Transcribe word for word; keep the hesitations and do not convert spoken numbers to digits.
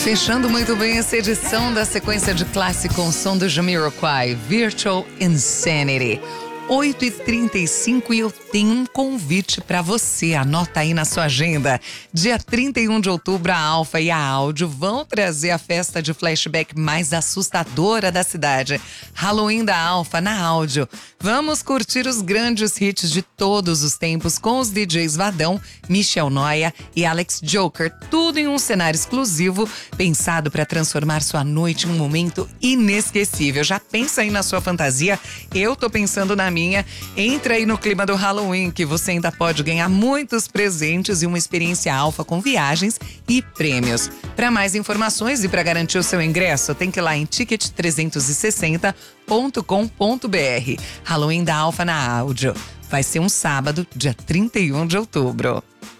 Fechando muito bem essa edição da sequência de classe com o som do Jamiroquai, Virtual Insanity. oito e trinta e cinco e eu tenho um convite para você. Anota aí na sua agenda. Dia trinta e um de outubro, a Alfa e a Áudio vão trazer a festa de flashback mais assustadora da cidade. Halloween da Alfa na Áudio. Vamos curtir os grandes hits de todos os tempos com os D Js Vadão, Michel Noia e Alex Joker. Tudo em um cenário exclusivo, pensado para transformar sua noite em um momento inesquecível. Já pensa aí na sua fantasia? Eu tô pensando na minha. Entra aí no clima do Halloween, que você ainda pode ganhar muitos presentes e uma experiência Alfa com viagens e prêmios. Para mais informações e para garantir o seu ingresso, tem que ir lá em ticket trezentos e sessenta ponto com ponto br. Halloween da Alfa na Áudio. Vai ser um sábado, dia trinta e um de outubro.